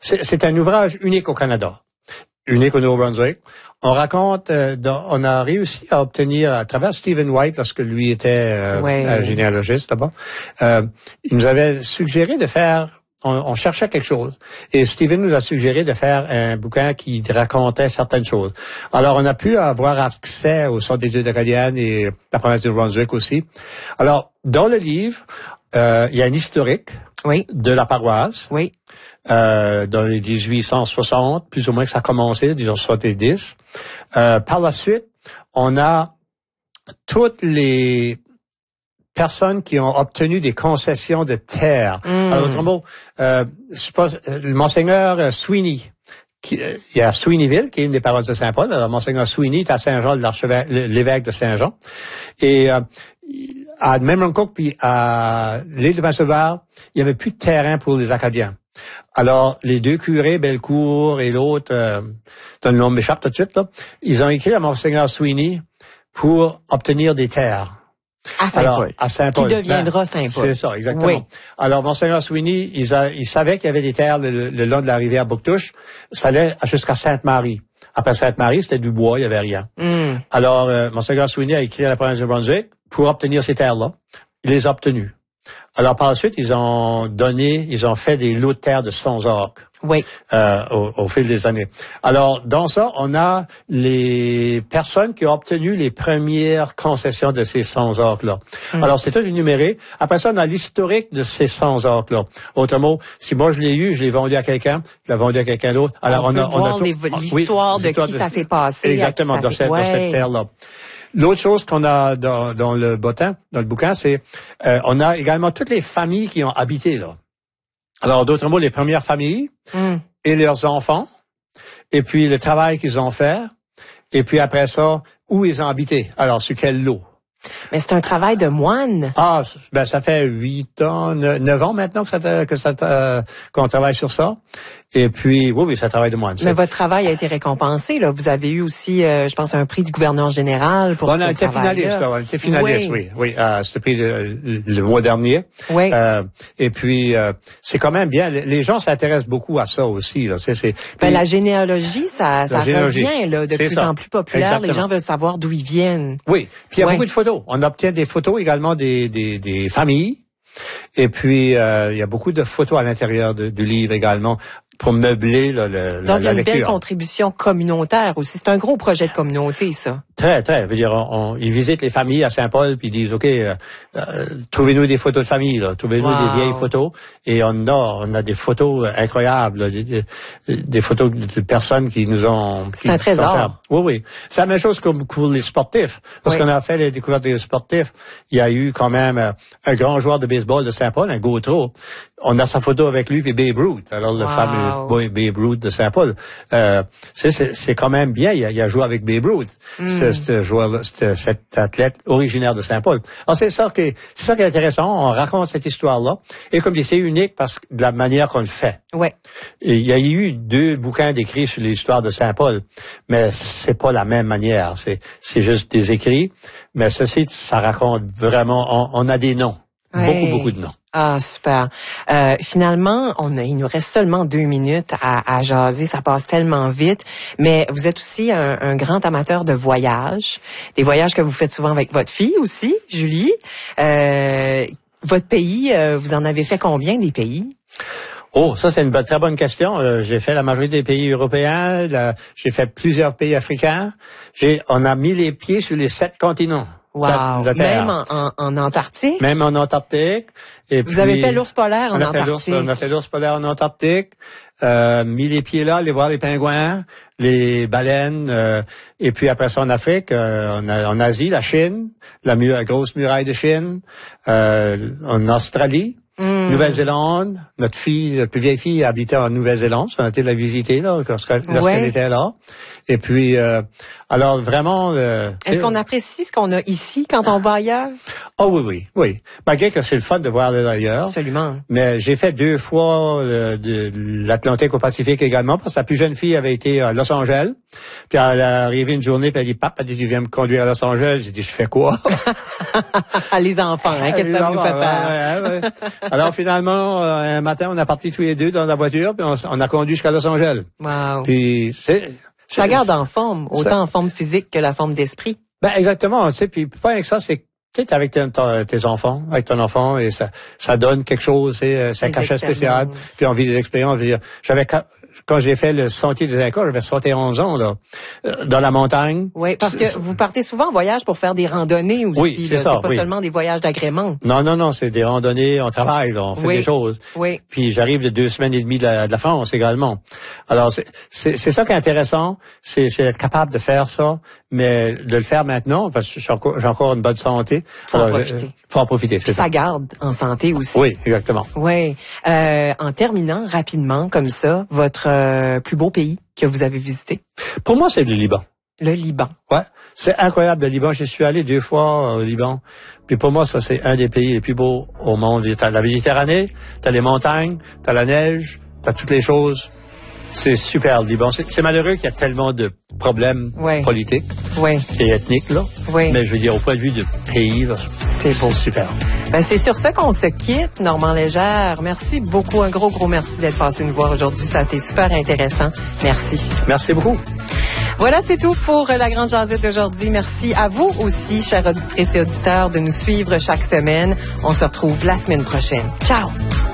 C'est un ouvrage unique au Canada, unique au Nouveau-Brunswick. On raconte, on a réussi à obtenir, à travers Stephen White, lorsque lui était généalogiste là-bas, il nous avait suggéré de faire, on cherchait quelque chose. Et Stephen nous a suggéré de faire un bouquin qui racontait certaines choses. Alors, on a pu avoir accès au Centre d'études acadiennes et la province du Nouveau-Brunswick aussi. Alors, dans le livre, il y a un historique de la paroisse. Oui. Dans les 1860, plus ou moins que ça a commencé, disons 70. Par la suite, on a toutes les personnes qui ont obtenu des concessions de terre. Alors, autrement, le monseigneur Sweeney, il y a Sweeneyville, qui est une des paroisses de Saint-Paul. Alors, monseigneur Sweeney est à Saint-Jean, l'évêque de Saint-Jean. Et à Memramcook puis à l'île de Prince-Édouard, il n'y avait plus de terrain pour les Acadiens. Alors, les deux curés, Bellecour et l'autre, dont le nom m'échappe tout de suite, là, ils ont écrit à monseigneur Sweeney pour obtenir des terres. À Saint-Paul. À Saint-Paul. Qui deviendra Saint-Paul. C'est ça, exactement. Oui. Alors, monseigneur Sweeney, il savait qu'il y avait des terres le long de la rivière Bouctouche. Ça allait jusqu'à Sainte-Marie. Après Sainte-Marie, c'était du bois, il y avait rien. Alors, monseigneur Sweeney a écrit à la province de Brunswick pour obtenir ces terres-là. Il les a obtenues. Alors, par la suite, ils ont fait des lots de terre de 100 orques. Oui. Au fil des années. Alors, dans ça, on a les personnes qui ont obtenu les premières concessions de ces 100 orques-là. Alors, c'est tout énuméré. Après ça, on a l'historique de ces 100 orques-là. Autrement, si moi je l'ai eu, je l'ai vendu à quelqu'un, je l'ai vendu à quelqu'un d'autre. Alors, on a l'histoire de qui ça s'est passé. Exactement, dans cette terre-là. L'autre chose qu'on a dans le bouquin, c'est on a également toutes les familles qui ont habité là. Alors, d'autres mots, les premières familles et leurs enfants, et puis le travail qu'ils ont fait, et puis après ça, où ils ont habité. Alors, sur quel lot. Mais c'est un travail de moine. Ah, ben ça fait 9 ans maintenant qu'on travaille sur ça. Et puis, oui, ça travaille de moine. Mais votre travail a été récompensé, là. Vous avez eu aussi, je pense, un prix du gouverneur général pour ce travail-là. On a été finaliste, oui. C'était pris le mois dernier. Oui. Et puis, c'est quand même bien. Les gens s'intéressent beaucoup à ça aussi, là. La généalogie, ça revient, là, de plus en plus populaire. Exactement. Les gens veulent savoir d'où ils viennent. Oui. Puis, il y a beaucoup de photos. On obtient des photos également des familles. Et puis, il y a beaucoup de photos à l'intérieur du livre également pour meubler la lecture. Donc, il y a une belle contribution communautaire aussi. C'est un gros projet de communauté, ça. Très, très. Je veux dire, ils visitent les familles à Saint-Paul puis ils disent, OK, trouvez-nous des photos de famille, là. Trouvez-nous des vieilles photos. Et on a des photos incroyables, là, des photos de personnes qui nous ont... C'est un trésor. Oui. C'est la même chose comme pour les sportifs. Lorsqu'on a fait les découvertes des sportifs, il y a eu quand même un grand joueur de baseball de Saint-Paul, un Gautreau. On a sa photo avec lui puis Babe Ruth. Alors, le fameux Babe Ruth de Saint-Paul. C'est quand même bien. Il a joué avec Babe Ruth. Cet athlète originaire de Saint-Paul. Alors, c'est ça qui est intéressant. On raconte cette histoire-là. Et comme je dis, c'est unique parce que de la manière qu'on le fait. Ouais. Et il y a eu 2 bouquins d'écrits sur l'histoire de Saint-Paul. Mais c'est pas la même manière. C'est juste des écrits. Mais ceci, ça raconte vraiment, on a des noms. Beaucoup de noms. Ah, super. Finalement, il nous reste seulement 2 minutes à jaser. Ça passe tellement vite. Mais vous êtes aussi un grand amateur de voyages. Des voyages que vous faites souvent avec votre fille aussi, Julie. Votre pays, vous en avez fait combien des pays? Oh, ça c'est une très bonne question. J'ai fait la majorité des pays européens. J'ai fait plusieurs pays africains. On a mis les pieds sur les 7 continents. Wow. Même en Antarctique? Même en Antarctique. Et vous avez fait l'ours polaire en Antarctique? On a fait l'ours polaire en Antarctique. Mis les pieds là, aller voir les pingouins, les baleines. Et puis après ça en Afrique, en Asie, la Chine, la grosse muraille de Chine. En Australie. Nouvelle-Zélande, notre plus vieille fille habitait en Nouvelle-Zélande, on a été la visiter là lorsqu'elle était là. Et puis alors vraiment est-ce qu'on apprécie ce qu'on a ici quand on va ailleurs? Oh oui. Malgré que c'est le fun de voir ailleurs. Absolument. Mais j'ai fait 2 fois de l'Atlantique au Pacifique également parce que la plus jeune fille avait été à Los Angeles. Puis elle est arrivée une journée puis elle dit papa, tu viens me conduire à Los Angeles. J'ai dit je fais quoi? Les enfants, qu'est-ce que ça vous fait faire? Ouais. Alors finalement, un matin, on est partis tous les deux dans la voiture, puis on a conduit jusqu'à Los Angeles. Wow. Puis ça garde en forme, autant en forme physique que la forme d'esprit. Ben exactement, tu sais, puis pas avec ça, c'est tu sais, avec tes enfants, avec ton enfant, et ça donne quelque chose, c'est un cachet spécial, puis on vit des expériences. Je veux dire, quand j'ai fait le Sentier des Incas, j'avais 71 ans, là, dans la montagne. Oui, parce que vous partez souvent en voyage pour faire des randonnées aussi. Oui, c'est ça. C'est pas seulement des voyages d'agrément. Non, c'est des randonnées, on travaille, là, on fait des choses. Oui. Puis j'arrive de 2 semaines et demie de la France également. Alors, c'est ça qui est intéressant, c'est d'être capable de faire ça, mais de le faire maintenant, parce que j'ai encore une bonne santé. Faut en profiter. Faut en profiter, c'est ça. Ça garde en santé aussi. Oui, exactement. Oui. En terminant rapidement, comme ça, votre plus beau pays que vous avez visité? Pour moi, c'est le Liban. Le Liban. Ouais. C'est incroyable, le Liban. Je suis allé 2 fois au Liban. Puis pour moi, ça, c'est un des pays les plus beaux au monde. T'as la Méditerranée, t'as les montagnes, t'as la neige, t'as toutes les choses. C'est super, le Liban. C'est malheureux qu'il y a tellement de problèmes politiques et ethniques, là. Oui. Mais je veux dire, au point de vue du pays, là, c'est beau. Super. Ben, c'est sur ça qu'on se quitte, Normand Légère. Merci beaucoup. Un gros merci d'être passé nous voir aujourd'hui. Ça a été super intéressant. Merci. Merci beaucoup. Voilà, c'est tout pour la Grande Jasette d'aujourd'hui. Merci à vous aussi, chères auditrices et auditeurs, de nous suivre chaque semaine. On se retrouve la semaine prochaine. Ciao!